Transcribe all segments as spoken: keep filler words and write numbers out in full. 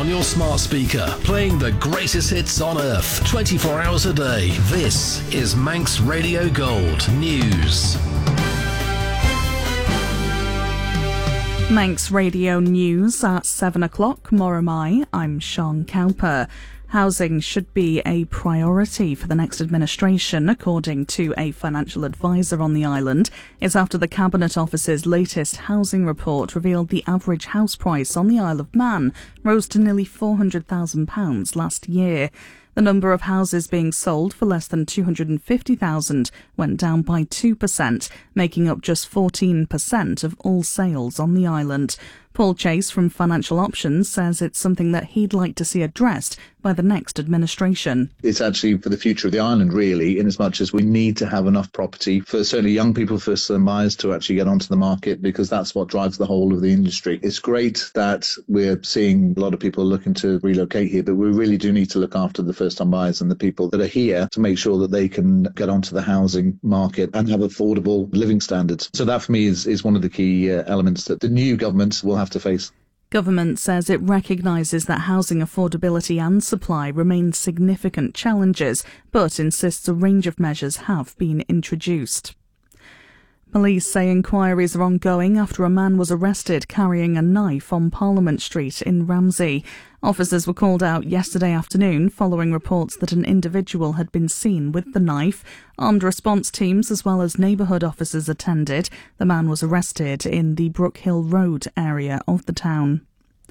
your smart speaker, playing the greatest hits on earth, twenty-four hours a day. This is Manx Radio Gold News. Manx Radio News at seven o'clock. Moramai, I'm Sean Cowper. Housing should be a priority for the next administration, according to a financial advisor on the island. It's after the Cabinet Office's latest housing report revealed the average house price on the Isle of Man rose to nearly four hundred thousand pounds last year. The number of houses being sold for less than two hundred fifty thousand went down by two percent, making up just fourteen percent of all sales on the island. Paul Chase from Financial Options says it's something that he'd like to see addressed by the next administration. It's actually for the future of the island, really, in as much as we need to have enough property for certainly young people, first-time buyers, to actually get onto the market, because that's what drives the whole of the industry. It's great that we're seeing a lot of people looking to relocate here, but we really do need to look after the first-time buyers and the people that are here to make sure that they can get onto the housing market and have affordable living standards. So that, for me, is, is one of the key uh, elements that the new government will have to face. Government says it recognises that housing affordability and supply remain significant challenges, but insists a range of measures have been introduced. Police say inquiries are ongoing after a man was arrested carrying a knife on Parliament Street in Ramsey. Officers were called out yesterday afternoon following reports that an individual had been seen with the knife. Armed response teams as well as neighbourhood officers attended. The man was arrested in the Brookhill Road area of the town.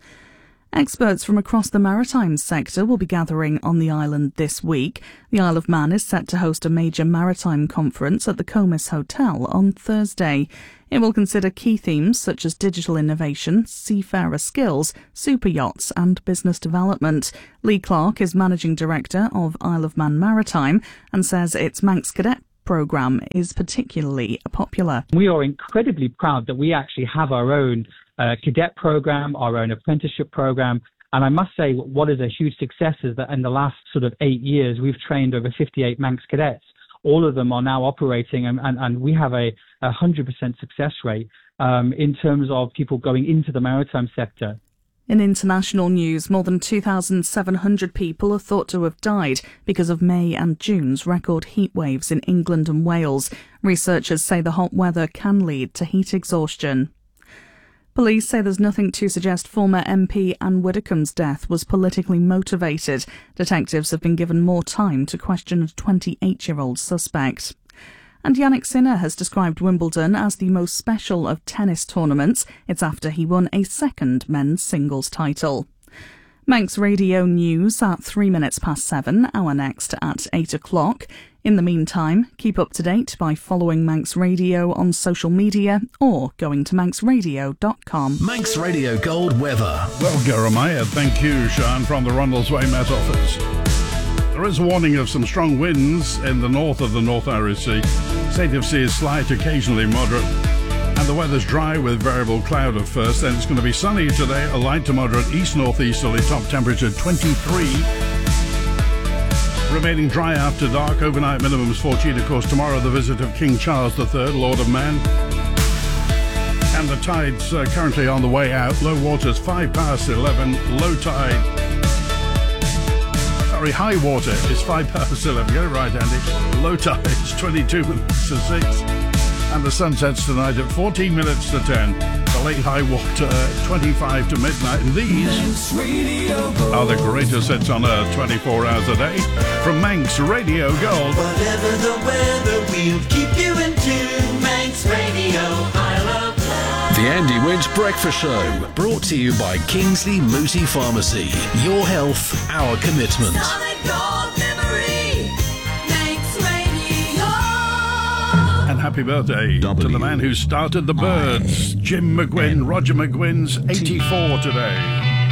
Experts from across the maritime sector will be gathering on the island this week. The Isle of Man is set to host a major maritime conference at the Comus Hotel on Thursday. It will consider key themes such as digital innovation, seafarer skills, super yachts and business development. Lee Clark is Managing Director of Isle of Man Maritime and says its Manx Cadet programme is particularly popular. We are incredibly proud that we actually have our own uh, cadet programme, our own apprenticeship programme. And I must say, what is a huge success is that in the last sort of eight years, we've trained over fifty-eight Manx cadets. All of them are now operating, and, and, and we have a, a one hundred percent success rate um, in terms of people going into the maritime sector. In international news, more than two thousand seven hundred people are thought to have died because of May and June's record heat waves in England and Wales. Researchers say the hot weather can lead to heat exhaustion. Police say there's nothing to suggest former M P Anne Widdecombe's death was politically motivated. Detectives have been given more time to question a twenty-eight-year-old suspect. And Yannick Sinner has described Wimbledon as the most special of tennis tournaments. It's after he won a second men's singles title. Manx Radio News at three minutes past seven, our next at eight o'clock. In the meantime, keep up to date by following Manx Radio on social media or going to manx radio dot com. Manx Radio Gold weather. Well, Jeremiah, thank you, Sean, from the Rundlesway Met Office. There is a warning of some strong winds in the north of the North Irish Sea. State of sea is slight, occasionally moderate. And the weather's dry with variable cloud at first. Then it's going to be sunny today, a light to moderate east-northeasterly, top temperature twenty-three. Remaining dry after dark, overnight minimums fourteen. Of course, tomorrow the visit of King Charles the Third, Lord of Man. And the tide's uh, currently on the way out. Low water's five past eleven, low tide... Sorry, high water is five past eleven. Get it right, Andy. Low tide is twenty-two minutes to six. And the sun sets tonight at fourteen minutes to ten. The late high water, uh, twenty-five to midnight. And these are the greatest hits on earth, twenty-four hours a day. From Manx Radio Gold. Whatever the weather, we'll keep you in tune. Manx Radio, I love that. The Andy Winch Breakfast Show, brought to you by Kingsley Mooti Pharmacy. Your health, our commitment. And happy birthday w- to the man who started the Birds, Jim McGuinn. Roger McGuinn's eighty-four today.